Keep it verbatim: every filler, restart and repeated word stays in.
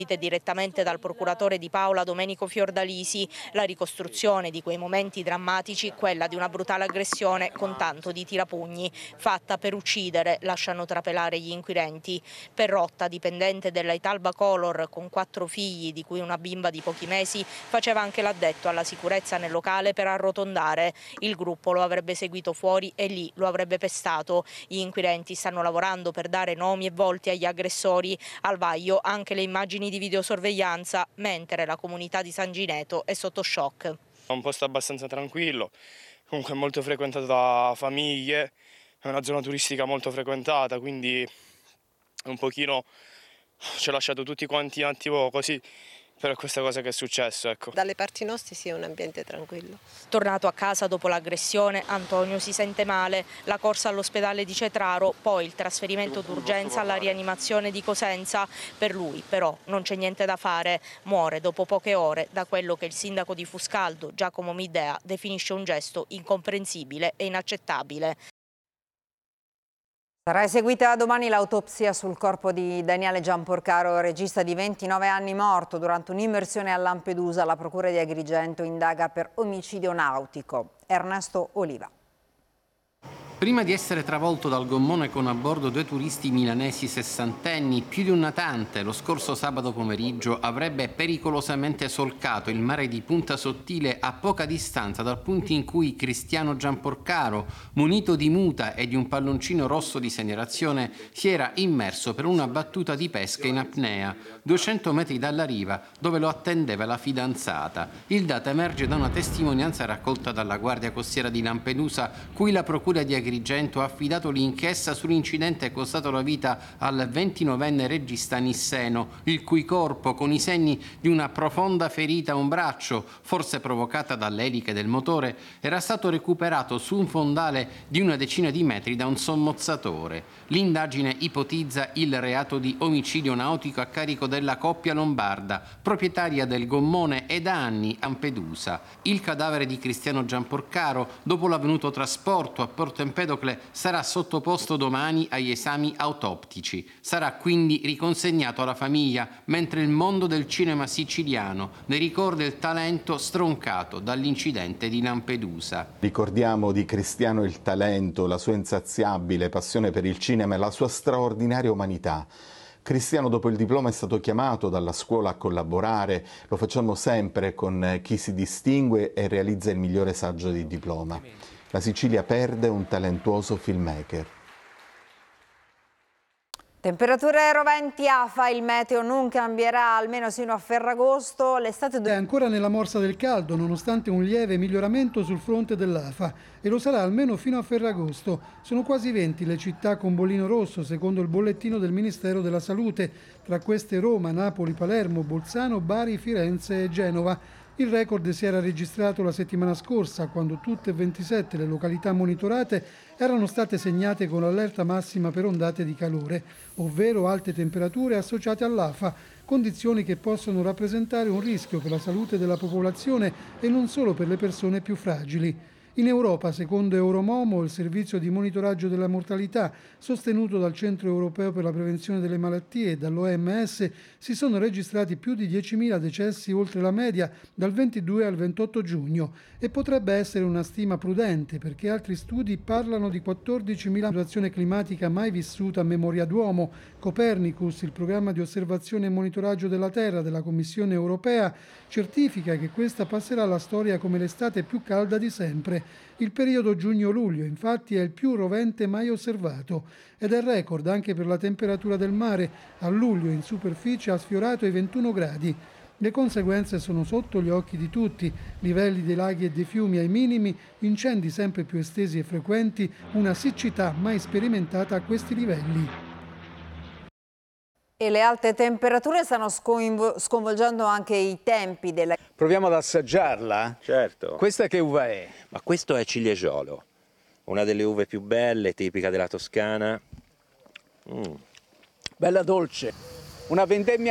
direttamente dal procuratore di Paola Domenico Fiordalisi. La ricostruzione di quei momenti drammatici, quella di una brutale aggressione con tanto di tirapugni, fatta per uccidere, lasciano trapelare gli inquirenti. Perrotta, dipendente della Italba Color con quattro figli, di cui una bimba di pochi mesi, faceva anche l'addetto alla sicurezza nel locale per arrotondare. Il gruppo lo avrebbe seguito fuori e lì lo avrebbe pestato. Gli inquirenti stanno lavorando per dare nomi e volti agli aggressori. Al vaglio anche le immagini di videosorveglianza, mentre la comunità di San Gineto è sotto shock. È un posto abbastanza tranquillo, comunque molto frequentato da famiglie, è una zona turistica molto frequentata, quindi un pochino ci ha lasciato tutti quanti un attimo così per questa cosa che è successo, ecco. Dalle parti nostre sì, è un ambiente tranquillo. Tornato a casa dopo l'aggressione, Antonio si sente male, la corsa all'ospedale di Cetraro, poi il trasferimento d'urgenza alla rianimazione di Cosenza. Per lui però non c'è niente da fare, muore dopo poche ore da quello che il sindaco di Fuscaldo, Giacomo Midea, definisce un gesto incomprensibile e inaccettabile. Sarà eseguita domani l'autopsia sul corpo di Daniele Gianporcaro, regista di ventinove anni morto durante un'immersione a Lampedusa. La procura di Agrigento indaga per omicidio nautico. Ernesto Oliva. Prima di essere travolto dal gommone con a bordo due turisti milanesi sessantenni, più di un natante lo scorso sabato pomeriggio avrebbe pericolosamente solcato il mare di Punta Sottile a poca distanza dal punto in cui Cristiano Gianporcaro, munito di muta e di un palloncino rosso di segnalazione, si era immerso per una battuta di pesca in apnea, duecento metri dalla riva dove lo attendeva la fidanzata. Il dato emerge da una testimonianza raccolta dalla Guardia Costiera di Lampedusa, cui la procura di Agrigento ha affidato l'inchiesta sull'incidente costato la vita al ventinovenne regista nisseno, il cui corpo, con i segni di una profonda ferita a un braccio, forse provocata dalle eliche del motore, era stato recuperato su un fondale di una decina di metri da un sommozzatore. L'indagine ipotizza il reato di omicidio nautico a carico della coppia lombarda, proprietaria del gommone e da anni a Lampedusa. Il cadavere di Cristiano Gianporcaro, dopo l'avvenuto trasporto a Porto Empedocle, sarà sottoposto domani agli esami autoptici. Sarà quindi riconsegnato alla famiglia, mentre il mondo del cinema siciliano ne ricorda il talento stroncato dall'incidente di Lampedusa. Ricordiamo di Cristiano il talento, la sua insaziabile passione per il cinema e la sua straordinaria umanità. Cristiano dopo il diploma è stato chiamato dalla scuola a collaborare, lo facciamo sempre con chi si distingue e realizza il migliore saggio di diploma. La Sicilia perde un talentuoso filmmaker. Temperature roventi, afa, il meteo non cambierà almeno sino a Ferragosto. L'estate è ancora nella morsa del caldo, nonostante un lieve miglioramento sul fronte dell'afa, e lo sarà almeno fino a Ferragosto. Sono quasi venti le città con bollino rosso, secondo il bollettino del Ministero della Salute. Tra queste Roma, Napoli, Palermo, Bolzano, Bari, Firenze e Genova. Il record si era registrato la settimana scorsa, quando tutte e ventisette le località monitorate erano state segnate con allerta massima per ondate di calore, ovvero alte temperature associate all'afa, condizioni che possono rappresentare un rischio per la salute della popolazione e non solo per le persone più fragili. In Europa, secondo Euromomo, il servizio di monitoraggio della mortalità, sostenuto dal Centro Europeo per la Prevenzione delle Malattie e dall'O M S, si sono registrati più di diecimila decessi oltre la media dal ventidue al ventotto giugno, e potrebbe essere una stima prudente perché altri studi parlano di quattordicimila situazione climatica mai vissuta a memoria d'uomo. Copernicus, il programma di osservazione e monitoraggio della Terra della Commissione Europea, certifica che questa passerà alla storia come l'estate più calda di sempre. Il periodo giugno-luglio, infatti, è il più rovente mai osservato ed è record anche per la temperatura del mare. A luglio in superficie ha sfiorato i ventuno gradi. Le conseguenze sono sotto gli occhi di tutti: livelli dei laghi e dei fiumi ai minimi, incendi sempre più estesi e frequenti, una siccità mai sperimentata a questi livelli. E le alte temperature stanno sconvolgendo anche i tempi della... Proviamo ad assaggiarla? Certo. Questa che uva è? Ma questo è ciliegiolo, una delle uve più belle, tipica della Toscana. Mm. Bella dolce, una vendemmia